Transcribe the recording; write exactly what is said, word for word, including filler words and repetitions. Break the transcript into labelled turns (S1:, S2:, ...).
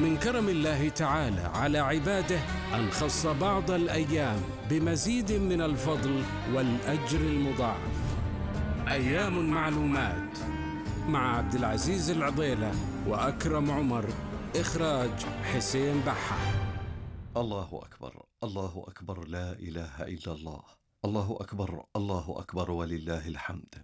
S1: ومن كرم الله تعالى على عباده أن خص بعض الأيام بمزيد من الفضل والأجر المضاعف. أيام معلومات مع عبد العزيز العضيلة وأكرم عمر. إخراج حسين بحة.
S2: الله أكبر، الله أكبر، لا إله إلا الله. الله أكبر، الله أكبر ولله الحمد.